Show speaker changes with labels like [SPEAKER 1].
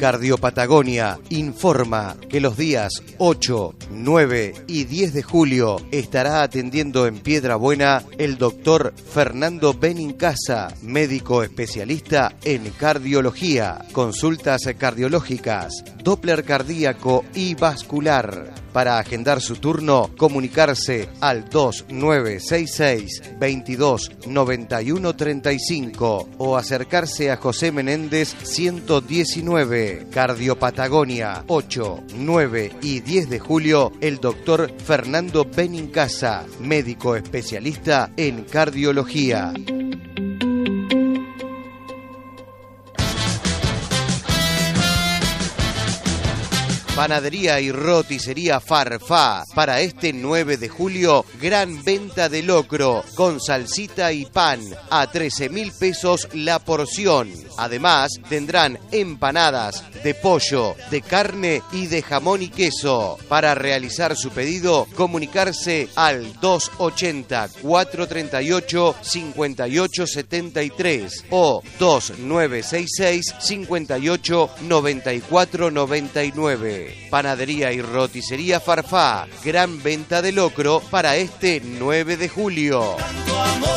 [SPEAKER 1] Cardiopatagonia informa que los días 8, 9 y 10 de julio estará atendiendo en Piedrabuena el doctor Fernando Benincasa, médico especialista en cardiología, consultas cardiológicas, Doppler cardíaco y vascular. Para agendar su turno, comunicarse al 2966 22 91 35 o acercarse a José Menéndez 119. Cardiopatagonia, 8, 9 y 10 de julio, el doctor Fernando Benincasa, médico especialista en cardiología. Panadería y roticería Farfá. Para este 9 de julio, gran venta de locro con salsita y pan a 13.000 pesos la porción. Además, tendrán empanadas de pollo, de carne y de jamón y queso. Para realizar su pedido, comunicarse al 280-438-5873 o 2966-589499. Panadería y roticería Farfá, gran venta de locro para este 9 de julio.